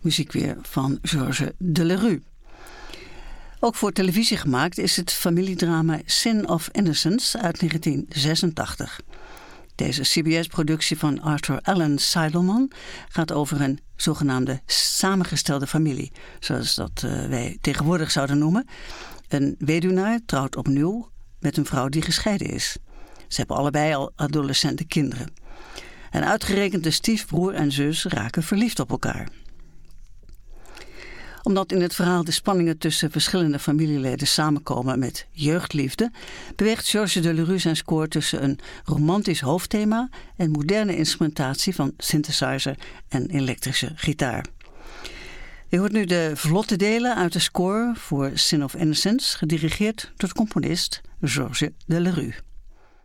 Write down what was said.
muziek weer van Georges Delerue. Ook voor televisie gemaakt is het familiedrama Sin of Innocence uit 1986. Deze CBS-productie van Arthur Allen Seidelman gaat over een zogenaamde samengestelde familie, zoals dat wij tegenwoordig zouden noemen. Een weduwnaar trouwt opnieuw met een vrouw die gescheiden is. Ze hebben allebei al adolescente kinderen. En uitgerekend de stiefbroer en zus raken verliefd op elkaar. Omdat in het verhaal de spanningen tussen verschillende familieleden samenkomen met jeugdliefde, beweegt Georges Delerue zijn score tussen een romantisch hoofdthema en moderne instrumentatie van synthesizer en elektrische gitaar. Je hoort nu de vlotte delen uit de score voor Sin of Innocence, gedirigeerd door de componist Georges Delerue.